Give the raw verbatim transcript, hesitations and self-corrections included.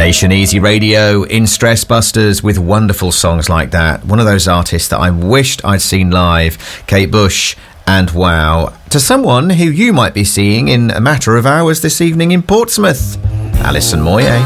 Nation Easy Radio in Stress Busters with wonderful songs like that. One of those artists that I wished I'd seen live, Kate Bush and Wow. To someone who you might be seeing in a matter of hours this evening in Portsmouth, Alison Moyet.